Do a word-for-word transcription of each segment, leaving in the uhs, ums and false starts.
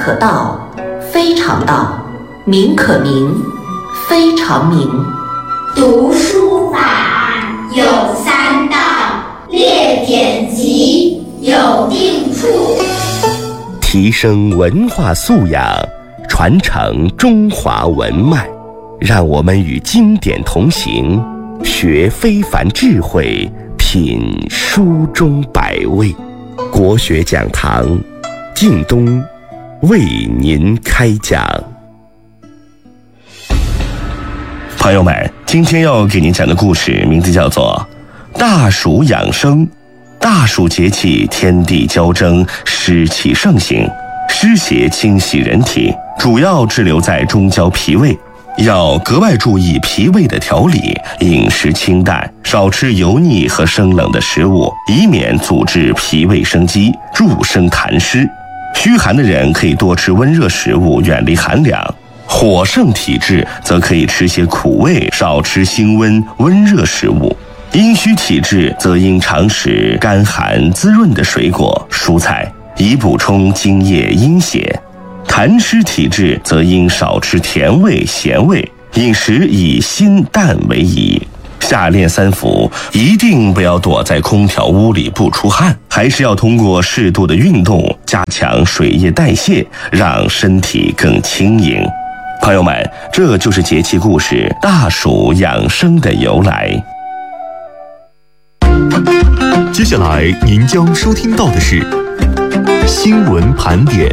可道，非常道；名可名，非常名。 读书法有三到，列典籍有定处。 提升文化素养，传承中华文脉，让我们与经典同行，学非凡智慧，品书中百味。国学讲堂，靳东为您开讲。朋友们，今天要给您讲的故事名字叫做大暑养生。大暑节气，天地交争，湿气盛行，湿邪侵袭人体，主要滞留在中焦脾胃，要格外注意脾胃的调理，饮食清淡，少吃油腻和生冷的食物，以免阻滞脾胃生机，助生痰湿。虚寒的人可以多吃温热食物，远离寒凉；火盛体质则可以吃些苦味，少吃辛温温热食物。阴虚体质则应常食甘寒滋润的水果蔬菜，以补充津液阴血。痰湿体质则应少吃甜味咸味，饮食以辛淡为宜。下列三伏一定不要躲在空调屋里不出汗，还是要通过适度的运动加强水液代谢，让身体更轻盈。朋友们，这就是节气故事大暑养生的由来。 接下来您将收听到的是新闻盘点。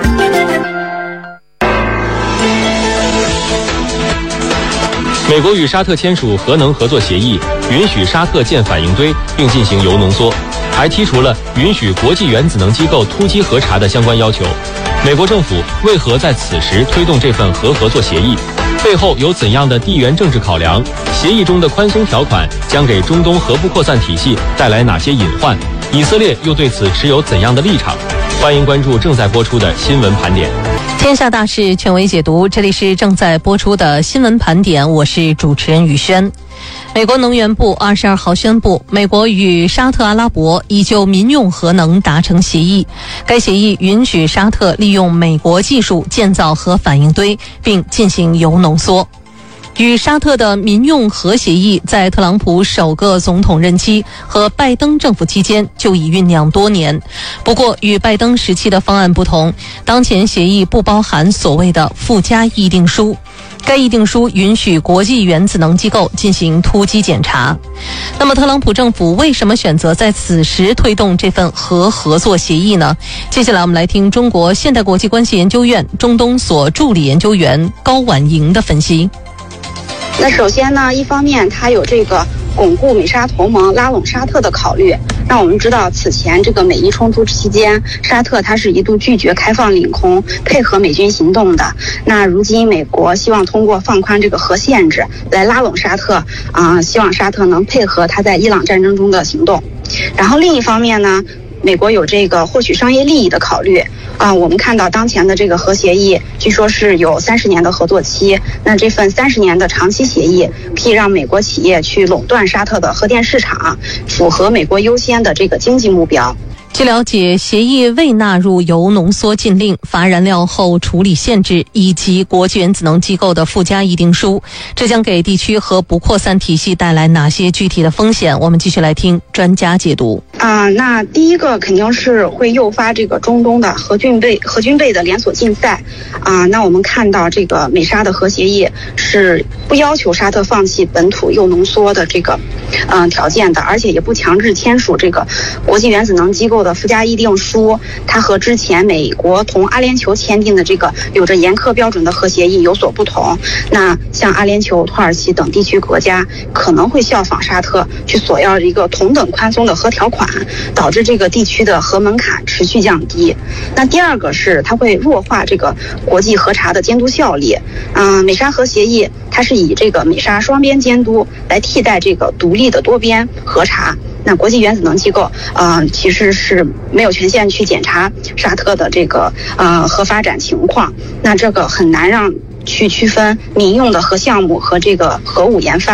美国与沙特签署核能合作协议，允许沙特建反应堆并进行铀浓缩，还剔除了允许国际原子能机构突击核查的相关要求。美国政府为何在此时推动这份核合作协议？背后有怎样的地缘政治考量？协议中的宽松条款将给中东核不扩散体系带来哪些隐患？以色列又对此持有怎样的立场？欢迎关注正在播出的新闻盘点。 天下大事权威解读，这里是正在播出的新闻盘点，我是主持人宇轩。美国能源部二十二号宣布，美国与沙特阿拉伯已就民用核能达成协议。该协议允许沙特利用美国技术建造核反应堆，并进行铀浓缩。与沙特的民用核协议在特朗普首个总统任期和拜登政府期间就已酝酿多年。不过，与拜登时期的方案不同，当前协议不包含所谓的附加议定书。该议定书允许国际原子能机构进行突击检查。那么，特朗普政府为什么选择在此时推动这份核合作协议呢？接下来我们来听中国现代国际关系研究院中东所助理研究员高婉莹的分析。 那首先呢，一方面它有这个巩固美沙同盟、拉拢沙特的考虑。那我们知道，此前这个美伊冲突期间，沙特它是一度拒绝开放领空，配合美军行动的。那如今美国希望通过放宽这个核限制来拉拢沙特，啊、呃，希望沙特能配合它在伊朗战争中的行动。然后另一方面呢，美国有这个获取商业利益的考虑啊、呃，我们看到当前的这个核协议，据说是有三十年的合作期。那这份三十年的长期协议，可以让美国企业去垄断沙特的核电市场，符合美国优先的这个经济目标。 据了解，协议未纳入铀浓缩禁令、乏燃料后处理限制以及国际原子能机构的附加议定书，这将给地区核不扩散体系带来哪些具体的风险？我们继续来听专家解读。 啊、呃，那第一个肯定是会诱发这个中东的核军备核军备的连锁竞赛。啊、呃，那我们看到这个美沙的核协议是不要求沙特放弃本土铀浓缩的这个嗯、呃、条件的，而且也不强制签署这个国际原子能机构的附加议定书。它和之前美国同阿联酋签订的这个有着严苛标准的核协议有所不同。那像阿联酋、土耳其等地区国家可能会效仿沙特去索要一个同等宽松的核条款，导致这个地区的核门槛持续降低。那第二个是它会弱化这个国际核查的监督效力。嗯、呃，美沙核协议它是以这个美沙双边监督来替代这个独立的多边核查。那国际原子能机构呃其实是没有权限去检查沙特的这个呃核发展情况，那这个很难让去区分民用的核项目和这个核武研发。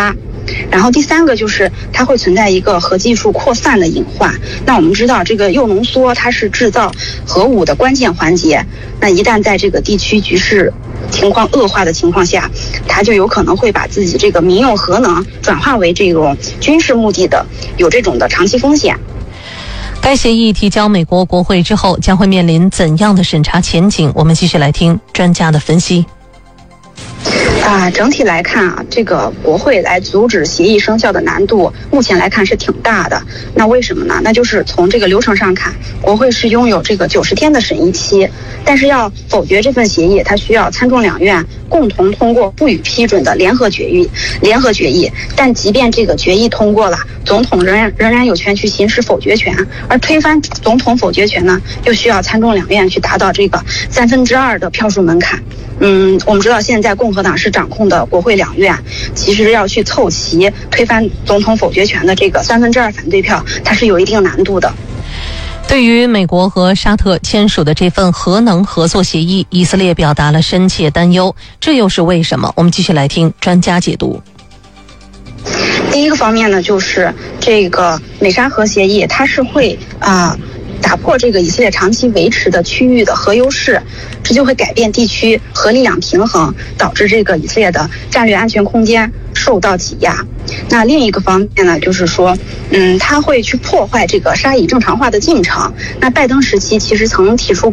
然后第三个就是它会存在一个核技术扩散的隐患。那我们知道这个铀浓缩它是制造核武的关键环节，那一旦在这个地区局势情况恶化的情况下，它就有可能会把自己这个民用核能转化为这种军事目的的，有这种的长期风险。 该协议提交美国国会之后，将会面临怎样的审查前景？我们继续来听专家的分析。 啊，整体来看啊，这个国会来阻止协议生效的难度，目前来看是挺大的。那为什么呢？那就是从这个流程上看，国会是拥有这个九十天的审议期，但是要否决这份协议，它需要参众两院共同通过不予批准的联合决议。联合决议，但即便这个决议通过了，总统仍然仍然有权去行使否决权，而推翻总统否决权呢，又需要参众两院去达到这个三分之二的票数门槛。嗯，我们知道现在共和党是掌控的国会两院，其实要去凑齐推翻总统否决权的这个三分之二反对票，它是有一定难度的。 对于美国和沙特签署的这份核能合作协议，以色列表达了深切担忧，这又是为什么？我们继续来听专家解读。 第一个方面呢，就是这个美沙核协议，它是会啊。呃打破这个以色列长期维持的区域的核优势，这就会改变地区核力量平衡，导致这个以色列的战略安全空间受到挤压。那另一个方面呢，就是说，嗯，它会去破坏这个沙以正常化的进程。那拜登时期其实曾提出